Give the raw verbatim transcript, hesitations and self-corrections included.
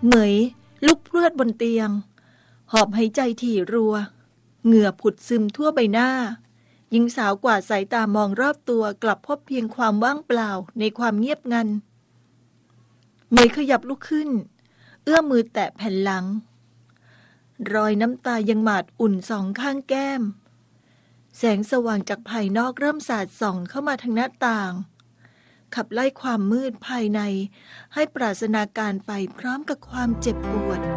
เหมยลุกพรวดบนเตียงหอบหายใจถี่รัวเหงื่อผุดซึมทั่วใบหน้าหญิงสาวกวาดสายตามองรอบตัวกลับพบเพียงความว่างเปล่าในความเงียบงันเหมยขยับลุกขึ้นเอื้อมมือแตะแผ่นหลังรอยน้ำตายังหมาดอุ่นสองข้างแก้มแสงสว่างจากภายนอกเริ่มสาดส่องเข้ามาทางหน้าต่างขับไล่ความมืดภายในให้ปราศนาการไปพร้อมกับความเจ็บปวด